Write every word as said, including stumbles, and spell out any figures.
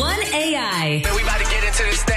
One A I. We about to get into this thing.